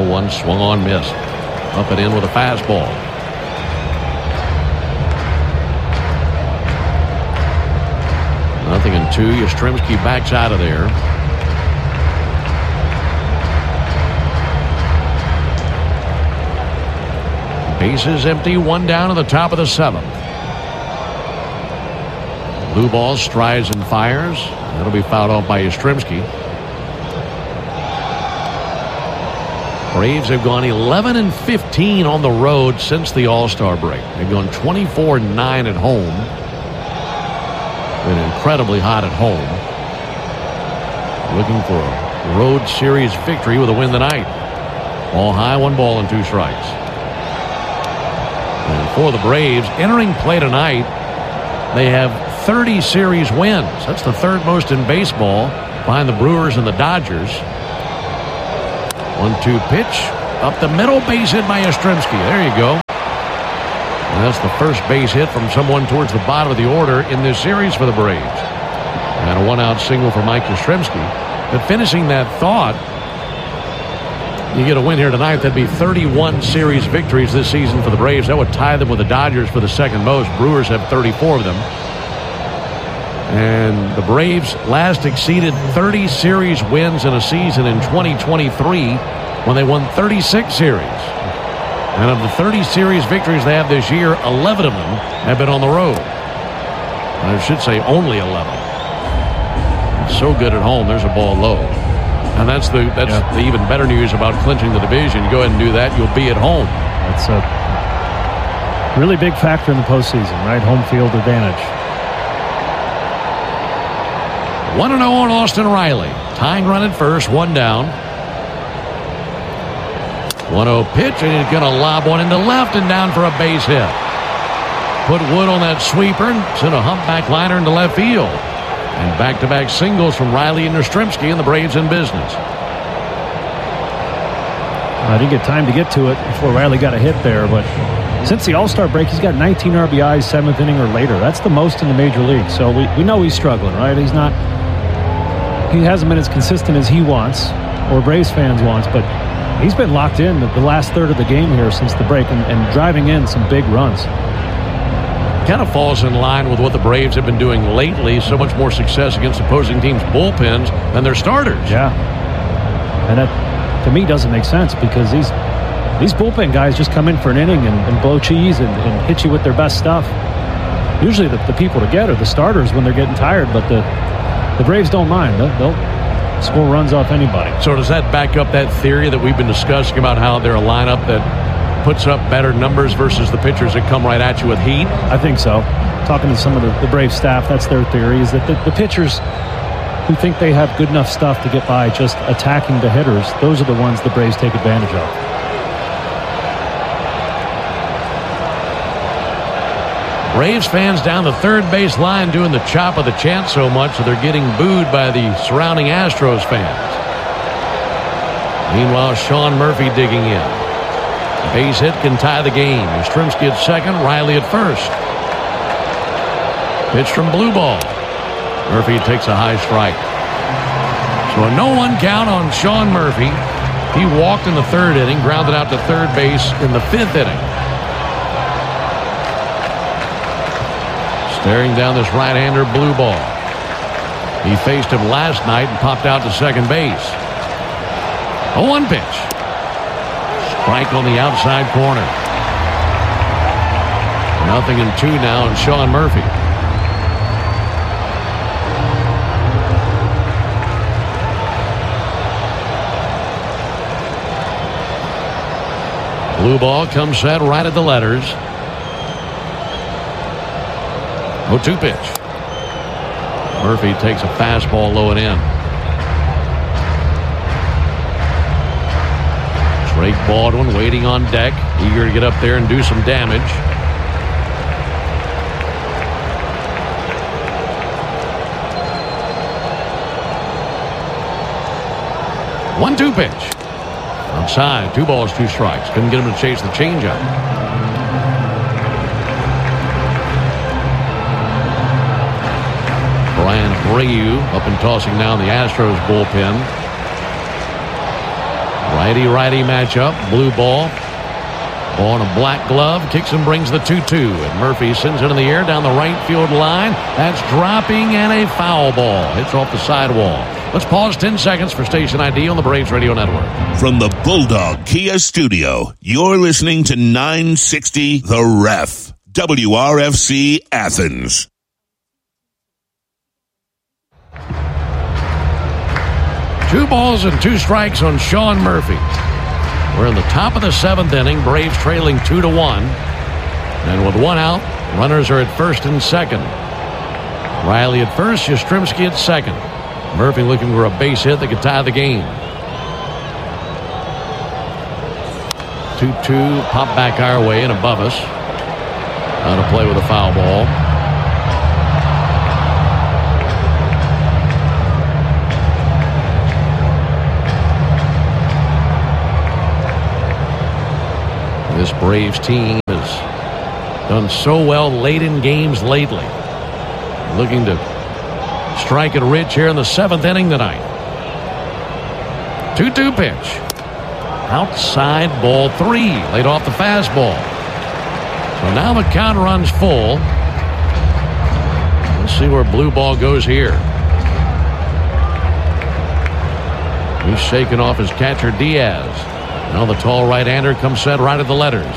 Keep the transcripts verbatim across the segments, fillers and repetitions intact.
oh one swung on, missed. Up and in with a fastball. Nothing in two. Yastrzemski backs out of there. Bases empty, one down to the top of the seventh. Blue ball strides and fires. That'll be fouled off by Yastrzemski. Braves have gone eleven and fifteen on the road since the All-Star break. They've gone twenty-four and nine at home. Been incredibly hot at home. Looking for a road series victory with a win tonight. Ball high, one ball and two strikes. And for the Braves, entering play tonight, they have thirty series wins. That's the third most in baseball, behind the Brewers and the Dodgers. one two pitch. Up the middle, base hit by Yastrzemski. There you go. And that's the first base hit from someone towards the bottom of the order in this series for the Braves. And a one-out single for Mike Yastrzemski. But finishing that thought, you get a win here tonight, that'd be thirty-one series victories this season for the Braves. That would tie them with the Dodgers for the second most. Brewers have thirty-four of them. And the Braves last exceeded thirty series wins in a season in twenty twenty-three when they won thirty-six series. And of the thirty series victories they have this year, eleven of them have been on the road. I should say only eleven. It's so good at home. There's a ball low. And that's the that's yeah. the even better news about clinching the division. Go ahead and do that. You'll be at home. That's a really big factor in the postseason, right? Home field advantage. one and oh on Austin Riley. Tying run at first, one down. one oh pitch, and he's going to lob one into left and down for a base hit. Put Wood on that sweeper and send a humpback liner into left field. And back-to-back singles from Riley and Yastrzemski, and the Braves in business. I didn't get time to get to it before Riley got a hit there, but since the All-Star break, he's got nineteen R B Is, seventh inning or later. That's the most in the major league. So we, we know he's struggling, right? He's not, he hasn't been as consistent as he wants, or Braves fans wants, but he's been locked in the, the last third of the game here since the break and, and driving in some big runs. Kind of falls in line with what the Braves have been doing lately. So much more success against opposing teams' bullpens than their starters. Yeah. And that, to me, doesn't make sense because these these bullpen guys just come in for an inning and, and blow cheese and, and hit you with their best stuff. Usually the, the people to get are the starters when they're getting tired, but the, the Braves don't mind. They'll, they'll score runs off anybody. So does that back up that theory that we've been discussing about how they're a lineup that puts up better numbers versus the pitchers that come right at you with heat? I think so. Talking to some of the, the Braves staff, that's their theory, is that the, the pitchers who think they have good enough stuff to get by just attacking the hitters, those are the ones the Braves take advantage of. Braves fans down the third base line doing the chop of the chant so much that they're getting booed by the surrounding Astros fans. Meanwhile, Sean Murphy digging in. Base hit can tie the game. Yastrzemski at second, Riley at first. Pitch from blue ball. Murphy takes a high strike. So a no one count on Sean Murphy. He walked in the third inning, grounded out to third base in the fifth inning. Staring down this right-hander blue ball. He faced him last night and popped out to second base. oh one pitch. Strike on the outside corner. Nothing in two now, and Sean Murphy. Blue ball comes set right at the letters. oh two pitch. Murphy takes a fastball low and in. Drake Baldwin waiting on deck, eager to get up there and do some damage. one two pitch. Outside, two balls, two strikes. Couldn't get him to chase the changeup. Brian Abreu up and tossing down the Astros bullpen. Righty-righty matchup. Blue ball. Ball in a black glove. Kicks and brings the two two. And Murphy sends it in the air down the right field line. That's dropping and a foul ball. Hits off the sidewall. Let's pause ten seconds for station I D on the Braves Radio Network. From the Bulldog Kia Studio, you're listening to nine sixty The Ref. W R F C Athens. Two balls and two strikes on Sean Murphy. We're in the top of the seventh inning. Braves trailing two to one. And with one out, runners are at first and second. Riley at first, Yastrzemski at second. Murphy looking for a base hit that could tie the game. two two, pop back our way and above us. Out of play with a foul ball. This Braves team has done so well late in games lately. Looking to strike it rich here in the seventh inning tonight. two two pitch. Outside ball three. Laid off the fastball. So now the count runs full. Let's see where blue ball goes here. He's shaking off his catcher Diaz. Now the tall right-hander comes set right at the letters.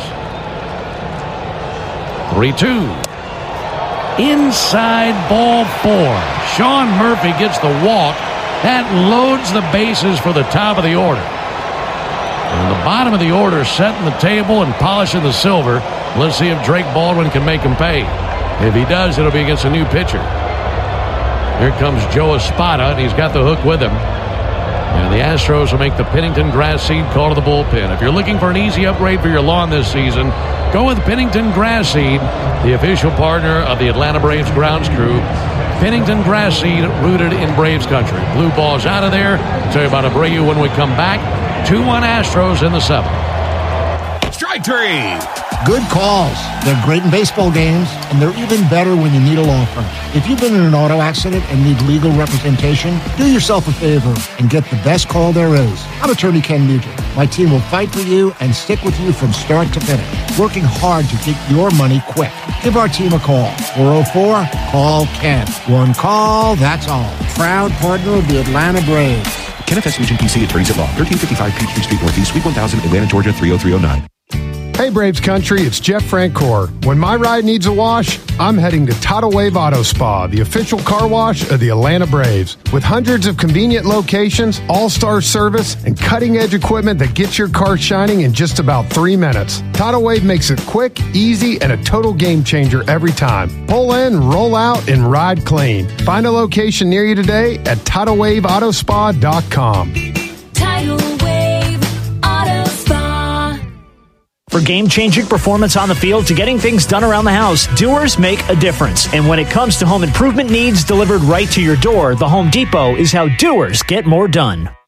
three two. Inside ball four. Sean Murphy gets the walk. That loads the bases for the top of the order. And the bottom of the order setting the table and polishing the silver. Let's see if Drake Baldwin can make him pay. If he does, it'll be against a new pitcher. Here comes Joe Espada, and he's got the hook with him. And the Astros will make the Pennington Grass Seed call to the bullpen. If you're looking for an easy upgrade for your lawn this season, go with Pennington Grass Seed, the official partner of the Atlanta Braves grounds crew. Pennington Grass Seed, rooted in Braves country. Blue ball's out of there. I'll tell you about Abreu when we come back. two one Astros in the seventh. Strike three. Good calls. They're great in baseball games, and they're even better when you need a law firm. If you've been in an auto accident and need legal representation, do yourself a favor and get the best call there is. I'm attorney Ken Nugent. My team will fight for you and stick with you from start to finish, working hard to get your money quick. Give our team a call. four oh four, call Ken. One call, that's all. Proud partner of the Atlanta Braves. Kenneth S. Nugent, P C, Attorneys at Law, thirteen fifty-five Peachtree Street Northeast, Suite one thousand, Atlanta, Georgia, three oh three oh nine. Hey Braves Country, it's Jeff Francoeur. When my ride needs a wash, I'm heading to Tidal Wave Auto Spa, the official car wash of the Atlanta Braves. With hundreds of convenient locations, all-star service, and cutting-edge equipment that gets your car shining in just about three minutes. Tidal Wave makes it quick, easy, and a total game changer every time. Pull in, roll out, and ride clean. Find a location near you today at tidal wave auto spa dot com. Tidal Wave Auto Spa. For game-changing performance on the field to getting things done around the house, doers make a difference. And when it comes to home improvement needs delivered right to your door, the Home Depot is how doers get more done.